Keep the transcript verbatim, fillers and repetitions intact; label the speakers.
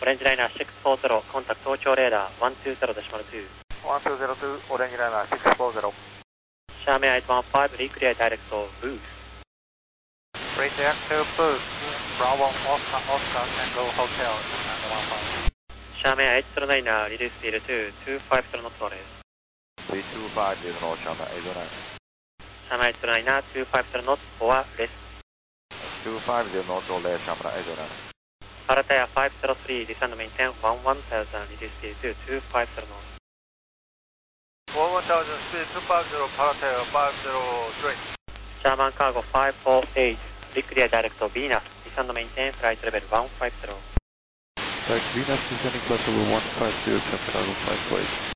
Speaker 1: オレンジライナーシックスフォーゼロ、コンタクト東京レーダー ワンツーゼロデシマルツー。
Speaker 2: ワンツーゼロツー、オレンジライナーシックスフォーゼロ。
Speaker 1: シャーメアイトワンファイブ、リクリアダイレクト、ブース。
Speaker 2: Rejector boost, Bravo Oscar Oscar Tango Hotel, nine one five.
Speaker 1: シャーメアエイトゼロナイン、リデュースティールツー、ツーファイブゼロノットです。
Speaker 2: three two five is no, Sharma eight zero nine.
Speaker 1: シャーメアエイトゼロナイン、ツーファイブゼロノットはレス。
Speaker 2: two five is no, less, Sharma eight zero nine.
Speaker 1: パラタヤファイブゼロスリー、ディサンドメインテン、ワンワンゼロゼロ、リデュースティールツー、ツーファイブゼロノット。
Speaker 2: one one thousand speed two five zero, Paratair five zero three.
Speaker 1: シャーマンカーゴファイブフォーエイト、リクリアダイレクト、ビーナス、ディサンドメインテン、フライトレベルワンファイブゼロ。
Speaker 2: Right, Venus descending plus level one five zero, Cap Cargo five four eight.